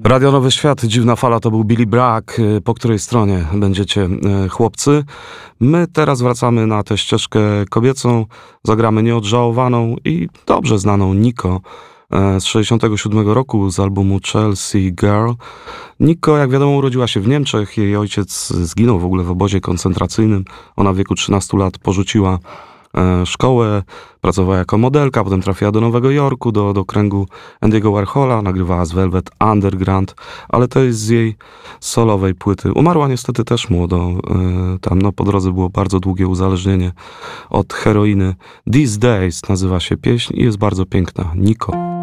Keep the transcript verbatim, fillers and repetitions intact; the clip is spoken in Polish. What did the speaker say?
Radio Nowy Świat, Dziwna Fala to był Billy Bragg. Po której stronie będziecie, chłopcy? My teraz wracamy na tę ścieżkę kobiecą. Zagramy nieodżałowaną i dobrze znaną Nico z sześćdziesiątego siódmego roku z albumu Chelsea Girl. Nico, jak wiadomo, urodziła się w Niemczech. Jej ojciec zginął w ogóle w obozie koncentracyjnym. Ona w wieku trzynastu lat porzuciła szkołę, pracowała jako modelka, potem trafiła do Nowego Jorku, do, do kręgu Andy'ego Warhola, nagrywała z Velvet Underground, ale to jest z jej solowej płyty. Umarła niestety też młodo, tam no, po drodze było bardzo długie uzależnienie od heroiny. These Days nazywa się pieśń i jest bardzo piękna. Nico.